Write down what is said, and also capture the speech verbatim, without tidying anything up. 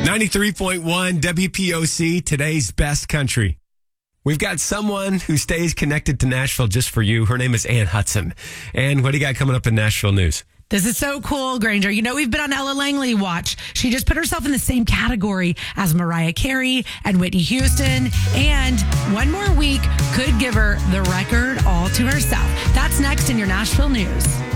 ninety-three point one W P O C, today's best country. We've got someone who stays connected to Nashville just for you. Her name is Ann Hudson. And what do you got coming up in Nashville news? This is so cool, Granger. You know, we've been on Ella Langley watch. She just put herself in the same category as Mariah Carey and Whitney Houston. And one more week could give her the record all to herself. That's next in your Nashville news.